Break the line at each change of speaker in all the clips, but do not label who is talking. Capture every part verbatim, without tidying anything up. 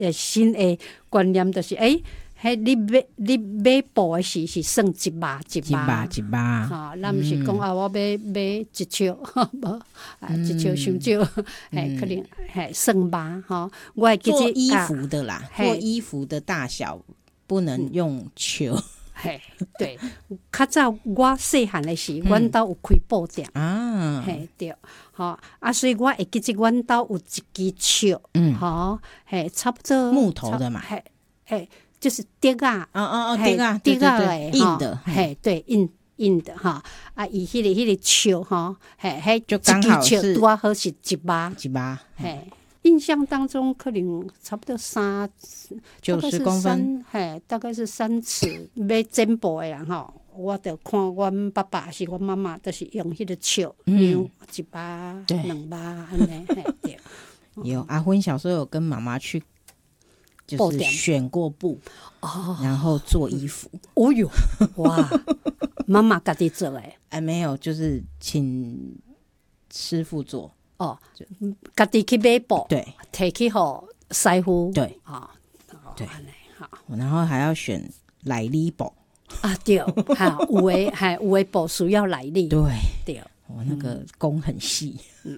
诶新诶观念，就是诶。嘿，你买你买布的时是算一麻一麻
一麻，
哈，咱毋是讲啊，我买买一尺，无啊一尺伤少，嘿，可能嘿算麻哈。我会记
做
得
衣服的啦，做衣服的大小不能用尺。
嘿，对，较早我细汉的时，阮兜有开布店
啊，
嘿对，吼啊，所以我会记得阮兜有一支尺，嗯，吼，嘿，差不多
木头的嘛，
嘿，嘿。就是钉啊，
哦哦哦，钉啊，
钉啊嘞，
硬的，
嘿，对，硬硬的哈。啊，伊迄个迄个尺哈，嘿，嘿，
就刚好是
拄好是一麻，
一麻，
嘿。印象当中可能差不多三
九十公分，
嘿，大概是三尺。要剪布的人吼，我就看阮爸爸是阮妈妈，都是用迄个尺量一麻、两麻安尼，嘿，对。
有阿芬小时候有跟妈妈去。就是选过布，哦，然后做衣服。
哦哟，哇，妈妈家己做诶？
哎，没有，就是请师傅做。
哦，家己去买布，
对，
摕去互师傅。
对，
啊，
对，好，然后还要选来历布
啊，对，哈，有诶，还有诶布需要来历，
对
对，
我那个工很细。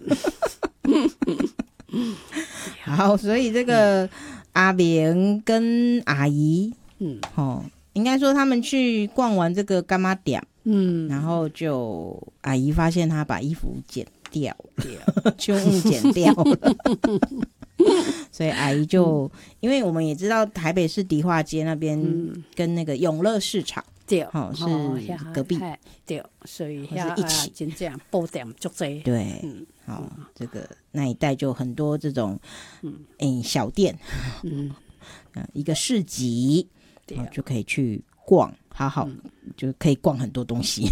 好，所以这个。阿明跟阿姨，嗯，哦，应该说他们去逛完这个干妈店，嗯，然后就阿姨发现他把衣服剪掉了，胸部剪掉了，所以阿姨就、嗯，因为我们也知道台北市迪化街那边跟那个永乐市场，对，哦是隔壁，
对，所以
是一起，
真这样布店足多，
对，嗯，好，这个那一带就很多这种，嗯，欸、小店，嗯，一个市集，然后就可以去逛，好好、嗯、就可以逛很多东西。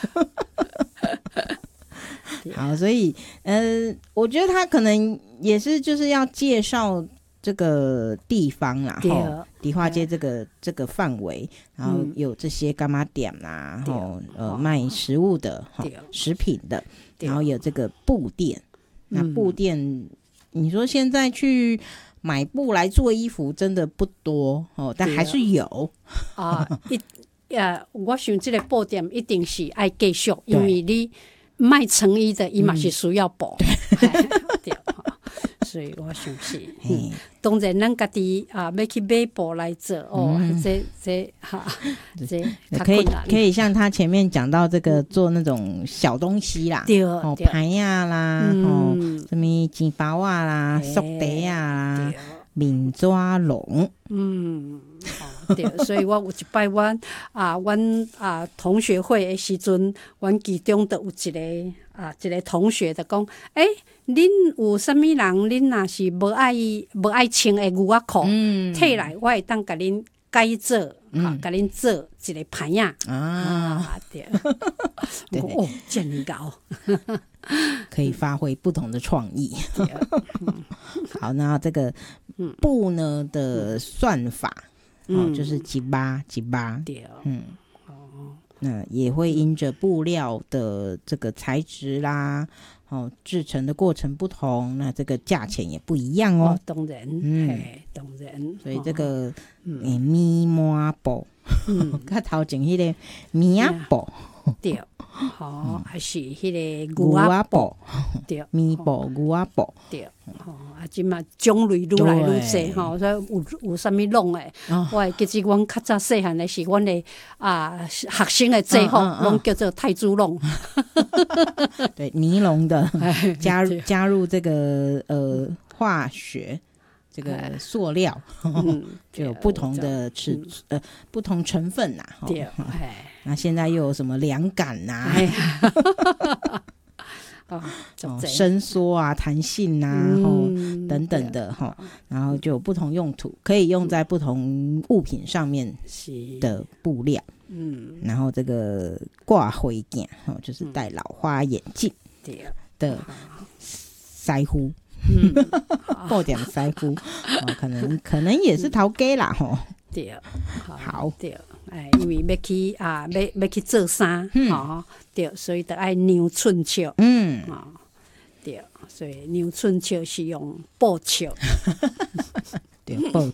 好，所以，呃，我觉得他可能也是就是要介绍这个地方啦，哈，迪化街这个这个范围，然后有这些干妈店啦，然后呃卖食物的，哈，食品的，然后有这个布店，那布店，你说现在去买布来做衣服真的不多哦，但还是有
啊。一呃，我想这个布店一定是爱继续，因为你卖成衣的，伊嘛是需要布，对。所以我想是，嗯、当然咱家己啊要去买布来做哦，嗯、这这哈，这
可以可以像他前面讲到这个做那种小东西啦，
对
哦盘呀啦，嗯、哦什么钱包啊啦、束带啊啦、面抓龙，嗯。
哦、对，所以我有一摆阮啊，阮啊同学会的时阵，阮其中就有一个啊，一个同学就讲，诶、欸，恁有啥物人，恁若是无爱无爱穿的牛仔裤，摕、嗯、来，我会当甲恁改做，哈、嗯，甲恁做一个牌呀，啊，啊对，对哦，真高，
可以发挥不同的创意。嗯、好，那这个布呢的算法。哦，就是几巴几巴，嗯，哦，那也会因着布料的这个材质啦，哦，制成的过程不同，那这个价钱也不一样哦。
哦当然，嗯，当然，
所以这个诶咪抹布，嗯，较头前迄个咪仔布，
对，好，还是迄个牛仔布，对，
咪布牛仔布，
对。吼、哦，啊，即嘛种类愈来愈济吼，所以有有啥物弄诶？哦、我会记得阮较早细汉诶时，阮诶啊学生诶制服拢叫做太子弄，
对，尼龙的，加入加入这个呃化学这个塑料，嗯、就有不同的尺、嗯、呃不同成分呐、啊。对，那现在又有什么凉感呐、啊？哦，伸缩啊，弹性啊，然后、嗯、等等的哈，然后就有不同用途，可以用在不同物品上面的布料，嗯，然后这个挂灰镜，哦，就是戴老花眼镜的腮乎，嗯，布点腮乎，哦，可能可能也是头家啦，吼，
对，
好，
对。哎，因为要去啊，要要去做衫，嗯、哦，对，所以得爱量寸尺，嗯，哦，对，所以量寸尺是用布尺，
对，报